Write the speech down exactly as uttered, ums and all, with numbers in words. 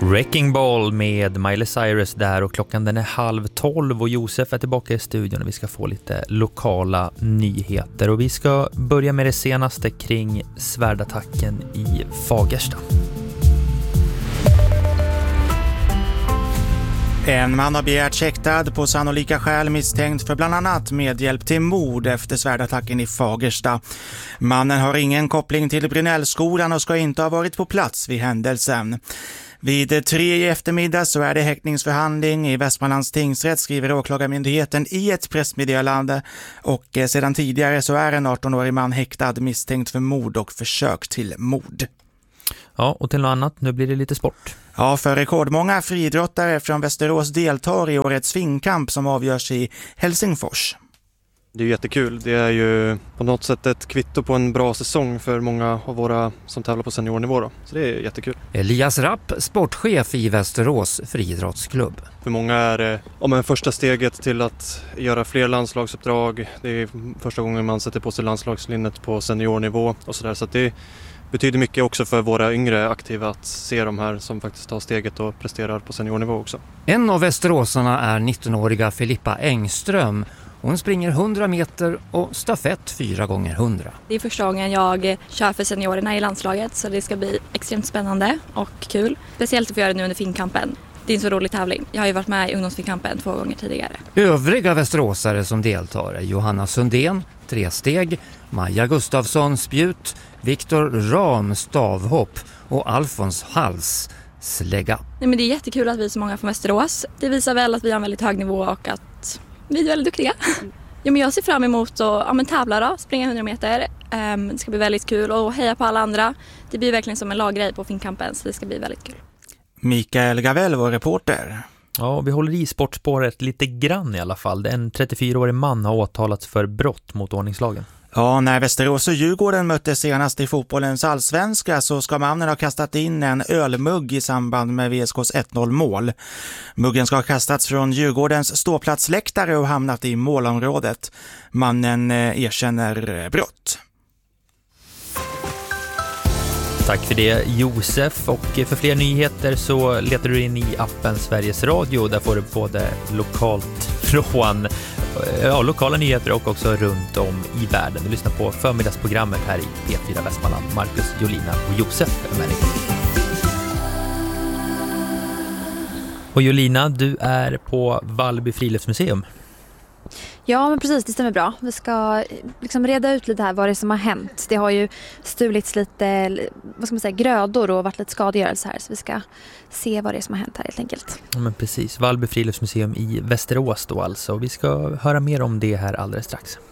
Wrecking Ball med Miley Cyrus där, och klockan den är halv tolv och Josef är tillbaka i studion och vi ska få lite lokala nyheter. Och vi ska börja med det senaste kring svärdattacken i Fagersta. En man har begärt häktad på sannolika skäl misstänkt för bland annat medhjälp till mord efter svärdattacken i Fagersta. Mannen har ingen koppling till Brynällskolan och ska inte ha varit på plats vid händelsen. Vid tre i eftermiddag så är det häktningsförhandling i Västmanlands tingsrätt, skriver åklagarmyndigheten i ett pressmeddelande, och sedan tidigare så är en arton-årig man häktad misstänkt för mord och försök till mord. Ja, och till något annat, nu blir det lite sport. Ja, för rekordmånga friidrottare från Västerås deltar i årets finkamp som avgörs i Helsingfors. Det är jättekul. Det är ju på något sätt ett kvitto på en bra säsong för många av våra som tävlar på seniornivå då. Så det är jättekul. Elias Rapp, sportchef i Västerås friidrottsklubb. För många är det om en första steget till att göra fler landslagsuppdrag. Det är första gången man sätter på sig landslagslinnet på seniornivå och sådär. Så att det betyder mycket också för våra yngre aktiva att se de här som faktiskt tar steget och presterar på seniornivå också. En av västeråsarna är nittonåriga Filippa Engström. Hon springer hundra meter och stafett fyra gånger hundra. Det är första gången jag kör för seniorerna i landslaget, så det ska bli extremt spännande och kul. Speciellt att få göra det nu under finkampen. Det är en så rolig tävling. Jag har ju varit med i ungdomsfinkampen två gånger tidigare. Övriga västeråsare som deltar är Johanna Sundén, tresteg, Maja Gustafsson, spjut, Viktor Ram, stavhopp och Alfons Hals, slägga. Nej, men det är jättekul att vi är så många från Västerås. Det visar väl att vi har en väldigt hög nivå och att vi är väldigt duktiga. Ja, men jag ser fram emot att ja, men tävla då, springa hundra meter. Um, det ska bli väldigt kul och heja på alla andra. Det blir verkligen som en laggrej på finkampen, så det ska bli väldigt kul. Mikael Gavell, vår reporter. Ja, vi håller i sportspåret lite grann i alla fall. En trettiofyraårig man har åtalats för brott mot ordningslagen. Ja, när Västerås och Djurgården möttes senast i fotbollens allsvenska så ska mannen ha kastat in en ölmugg i samband med V S K:s ett noll-mål. Muggen ska ha kastats från Djurgårdens ståplatsläktare och hamnat i målområdet. Mannen erkänner brott. Tack för det, Josef. Och för fler nyheter så letar du in i appen Sveriges Radio. Där får du både lokalt från ja, lokala nyheter och också runt om i världen. Du lyssnar på förmiddagsprogrammet här i P fyra Västmanland. Marcus, Jolina och Josef är med dig. Och Jolina, du är på Vallby friluftsmuseum. Ja, men precis, det stämmer bra. Vi ska liksom reda ut lite här vad det är som har hänt. Det har ju stulits lite, vad ska man säga, grödor och varit lite skadegörelse här. Så vi ska se vad det är som har hänt här helt enkelt. Ja, men precis. Vallby friluftsmuseum i Västerås då alltså. Vi ska höra mer om det här alldeles strax.